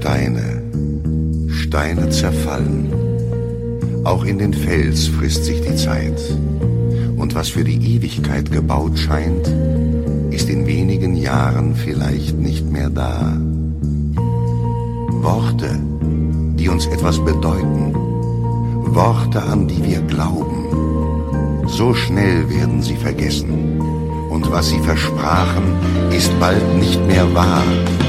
Steine, Steine zerfallen. Auch in den Fels frisst sich die Zeit. Und was für die Ewigkeit gebaut scheint, ist in wenigen Jahren vielleicht nicht mehr da. Worte, die uns etwas bedeuten, Worte, an die wir glauben. So schnell werden sie vergessen. Und was sie versprachen, ist bald nicht mehr wahr.